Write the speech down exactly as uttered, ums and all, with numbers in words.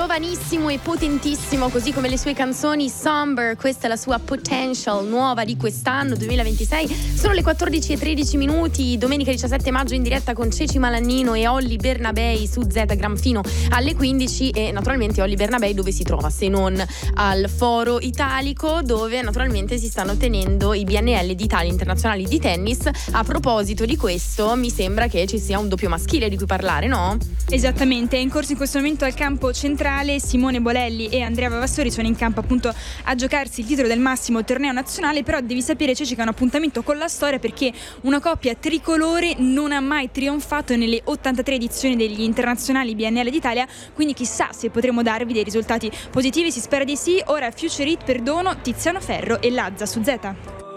giovanissimo e potentissimo, così come le sue canzoni. Somber, questa è la sua Potential, nuova di quest'anno duemilaventisei. Sono le quattordici e tredici minuti, domenica diciassette maggio, in diretta con Ceci Malannino e Olly Bernabei su Z Granfino alle quindici. E naturalmente Olly Bernabei dove si trova se non al Foro Italico, dove naturalmente si stanno tenendo i B N L d'Italia internazionali di tennis. A proposito di questo, mi sembra che ci sia un doppio maschile di cui parlare, no? Esattamente, è in corso in questo momento al campo centrale. Simone Bolelli e Andrea Vavassori sono in campo appunto a giocarsi il titolo del massimo torneo nazionale. Però devi sapere, Ceci, che è un appuntamento con la storia, perché una coppia tricolore non ha mai trionfato nelle ottantatré edizioni degli internazionali B N L d'Italia, quindi chissà se potremo darvi dei risultati positivi, si spera di sì. Ora Future Hit, Perdono, Tiziano Ferro e Lazza su Z.